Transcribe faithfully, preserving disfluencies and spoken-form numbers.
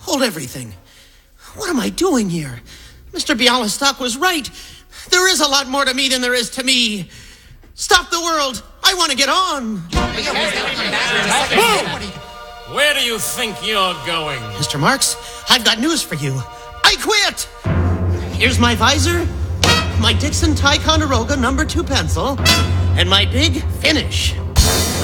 Hold everything. What am I doing here? Mister Bialystok was right. There is a lot more to me than there is to me. Stop the world. I want to get on. Where do you think you're going? Mister Marks, I've got news for you. I quit. Here's my visor, my Dixon Ticonderoga number two pencil, and my big finish.